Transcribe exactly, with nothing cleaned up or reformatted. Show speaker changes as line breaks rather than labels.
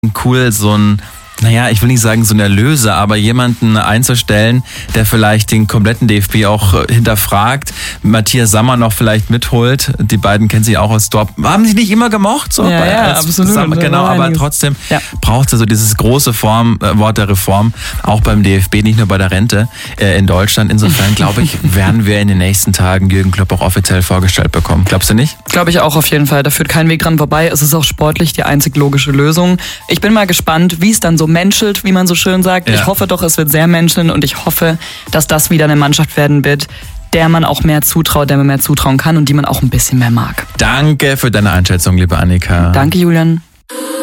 cool, so ein, naja, ich will nicht sagen so ein Erlöser, aber jemanden einzustellen, der vielleicht den kompletten D F B auch hinterfragt, Matthias Sammer noch vielleicht mitholt. Die beiden kennen sich auch aus Dortmund. Haben sie nicht immer gemocht? So?
Ja,
Bei,
ja, absolut.
Sammer, genau, aber einiges. Trotzdem ja. braucht es so dieses große Form, äh, Wort der Reform, auch beim D F B, nicht nur bei der Rente äh, in Deutschland. Insofern, glaube ich, werden wir in den nächsten Tagen Jürgen Klopp auch offiziell vorgestellt bekommen. Glaubst du nicht?
Glaube ich auch auf jeden Fall. Da führt kein Weg dran vorbei. Es ist auch sportlich die einzig logische Lösung. Ich bin mal gespannt, wie es dann so menschelt, wie man so schön sagt. Ja. Ich hoffe doch, es wird sehr menscheln und ich hoffe, dass das wieder eine Mannschaft werden wird, der man auch mehr zutraut, der man mehr zutrauen kann und die man auch ein bisschen mehr mag.
Danke für deine Einschätzung, liebe Annika.
Danke, Julian.